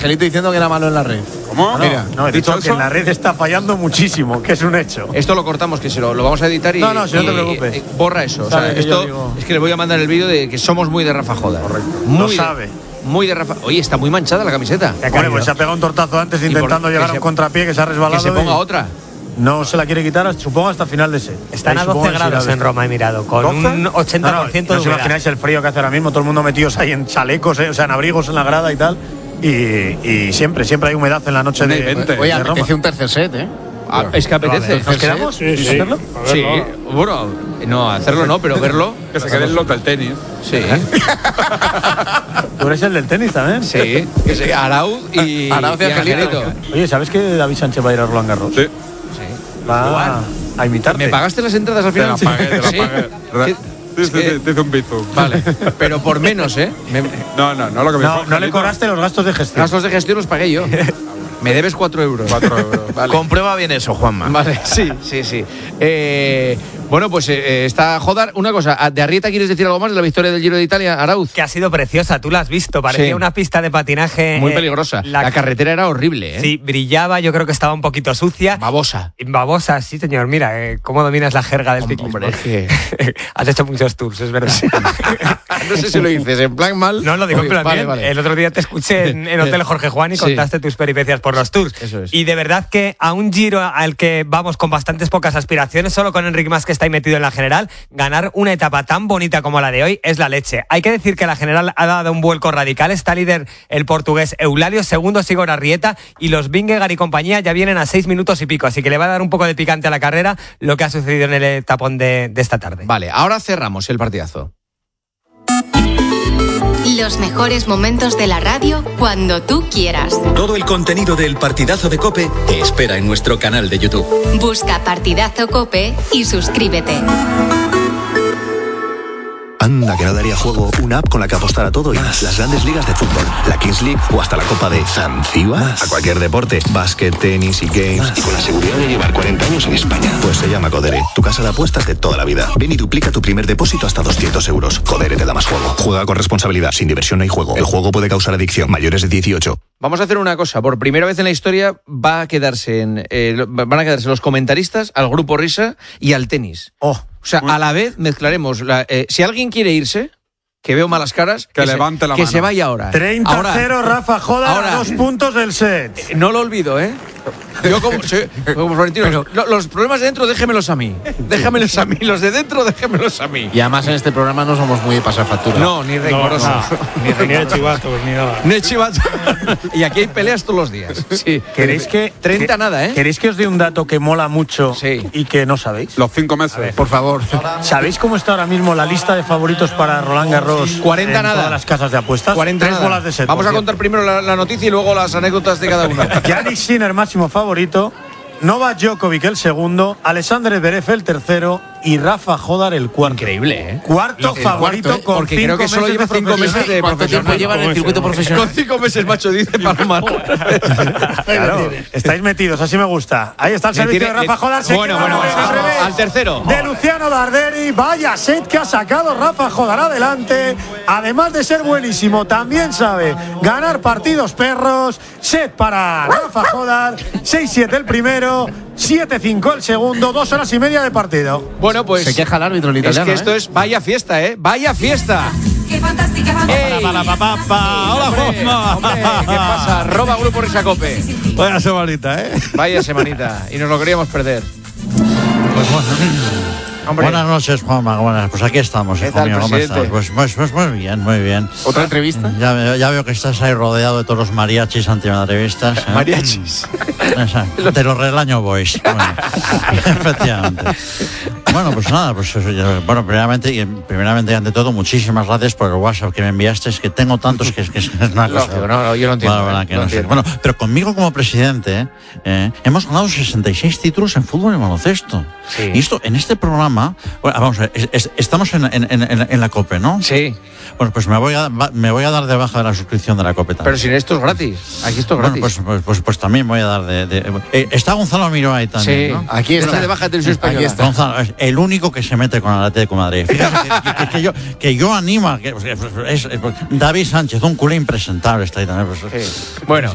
Angelito diciendo que era malo en la red. ¿Cómo? Mira, No, he dicho que en la red está fallando muchísimo, que es un hecho. Esto lo cortamos, que lo vamos a editar y. No, si no te preocupes. Borra eso. O sea, esto es que le voy a mandar el vídeo de que somos muy de Rafa Joda. Correcto. Muy Lo sabe. Muy de Rafa. Oye, está muy manchada la camiseta. Bueno, pues se ha pegado un tortazo antes intentando llegar a un contrapié que se ha resbalado. Que se ponga otra. No se la quiere quitar, supongo, hasta final de set. Están a 12 grados en Roma, he mirado, con 12? un 80% no, de no os humedad. imagináis el frío que hace ahora mismo, todo el mundo metidos ahí en chalecos, o sea, en abrigos en la grada y tal. Y siempre hay humedad en la noche de Oye, Roma. apetece un tercer set, ¿eh? Es que apetece. ¿Nos quedamos? Sí. ¿Hacerlo? Sí, bueno, no, hacerlo no, pero verlo. Que se quede el loco el tenis. Sí. ¿Tú eres el del tenis también? Sí, que sí, Arauz y Angelito. Oye, ¿sabes que David Sánchez va a ir a Roland Garros? Sí. Va a imitarte. ¿Me pagaste las entradas al Te final? la pagué, te la ¿Sí? pagué. Sí, te hice un bizum. Vale, pero por menos, ¿eh? No, lo que me dijo No le Angelito. cobraste los gastos de gestión. Gastos de gestión los pagué yo. Me debes 4 euros. 4 euros. Vale. Comprueba bien eso, Juanma. Vale, sí. Bueno, pues está Jodar. Una cosa, ¿de Arrieta quieres decir algo más de la victoria del Giro de Italia, Arauz? Que ha sido preciosa, tú la has visto, parecía Sí. una pista de patinaje. Muy peligrosa. La carretera era horrible, ¿eh? Sí, brillaba, yo creo que estaba un poquito sucia. Babosa. Babosa, sí, señor. Mira, cómo dominas la jerga del ciclismo. Hombre, es que... Has hecho muchos tours, es verdad. No sé si lo dices en plan mal. No, lo digo en plan bien. Vale. El otro día te escuché en Hotel Jorge Juan y contaste tus peripecias por los tours. Eso es. Y de verdad que a un Giro al que vamos con bastantes pocas aspiraciones, solo con Enric Mas, que está ahí metido en la general, ganar una etapa tan bonita como la de hoy es la leche. Hay que decir que la general ha dado un vuelco radical. Está líder el portugués Eulalia, segundo Sigor Arrieta, y los Vingegaard y compañía ya vienen a 6 minutos y pico, así que le va a dar un poco de picante a la carrera lo que ha sucedido en el etapón de esta tarde. Vale, ahora cerramos el partidazo. Los mejores momentos de la radio cuando tú quieras. Todo el contenido del Partidazo de COPE te espera en nuestro canal de YouTube. Busca Partidazo COPE y suscríbete. Anda, que no daría juego una app con la que apostar a todo y más. Las grandes ligas de fútbol, la Kings League o hasta la Copa de Zanzíbar. A cualquier deporte, básquet, tenis y games. Y con la seguridad de llevar 40 años en España. Pues se llama Codere, tu casa de apuestas de toda la vida. Ven y duplica tu primer depósito hasta 200 euros. Codere te da más juego. Juega con responsabilidad, sin diversión no hay juego. El juego puede causar adicción. Mayores de 18. Vamos a hacer una cosa. Por primera vez en la historia van a quedarse los comentaristas al grupo Risa y al tenis. O sea, a la vez mezclaremos. Si alguien quiere irse, que veo malas caras, que levante la mano. Que se vaya ahora. 30-0 Rafa Joda a 2 puntos del set. No lo olvido, ¿eh? Yo como Florentino, los problemas de dentro déjemelos a mí. Déjamelos a mí. Los de dentro déjemelos a mí. Y además en este programa no somos muy de pasar factura. No, ni rencorosos. Ni de chivatos, ni nada. Ni de chivatos. Y aquí hay peleas todos los días. Sí. ¿Queréis que 30 nada, ¿eh? ¿Queréis que os dé un dato que mola mucho y que no sabéis? Los 5 meses. Por favor. ¿Sabéis cómo está ahora mismo la lista de favoritos para Roland Garros? 40 en nada. Todas las casas de apuestas. 40 3 bolas de set. Vamos a contar primero la noticia y luego las anécdotas de cada uno. Yannick Sinner, máximo favorito. Novak Djokovic el segundo, Alexander Zverev el tercero y Rafa Jodar el cuarto. Increíble, ¿eh? Cuarto favorito con porque creo que solo lleva 5 meses de ¿Cuánto tiempo lleva en el circuito profesional? Con 5 meses, macho, dice Palomar. Claro, estáis metidos, así me gusta. Ahí está el servicio de Rafa Jodar. Bueno, al tercero. De Luciano Darderi, vaya set que ha sacado Rafa Jodar adelante. Además de ser buenísimo, también sabe ganar partidos perros. Set para Rafa Jodar, 6-7 el primero, 7-5 el segundo, 2 horas y media de partido. Bueno, pues se queja el árbitro el italiano. Es que esto es vaya fiesta, ¿eh? Vaya fiesta. ¡Qué fantástica! Hola, Juanma. ¿Qué pasa? Arroba Grupo Risacope. Vaya semanita, ¿eh? Vaya semanita. Y nos lo queríamos perder. Pues bueno. Hombre. Buenas noches, Juanma. Buenas. Pues aquí estamos, ¿Qué hijo tal, mío. ¿Cómo presidente? estás? Pues muy bien, muy bien. ¿Otra entrevista? Ya veo que estás ahí rodeado de todos los mariachis antimadridistas. ¿eh? Mariachis. Exacto. De los Relaño Boys. Bueno, efectivamente. Bueno, pues nada, bueno, primeramente y ante todo, muchísimas gracias por el WhatsApp que me enviaste. Es que tengo tantos que es una cosa. Lógico, no, yo lo entiendo. No sé. Bueno, pero conmigo como presidente, hemos ganado 66 títulos en fútbol y baloncesto. Sí. Y esto, en este programa, bueno, vamos a ver, estamos en la COPE, ¿no? Sí. Bueno, pues me voy a dar de baja de la suscripción de la COPE también. Pero si esto es gratis. Aquí esto es gratis. Bueno, pues también voy a dar está Gonzalo Miró ahí también, sí, ¿no? Aquí está. De baja televisión española. Aquí está. Gonzalo es el único que se mete con el Atlético de Madrid. Fíjate que yo animo a que David Sánchez, un culé impresentable, está ahí también. Sí. Bueno.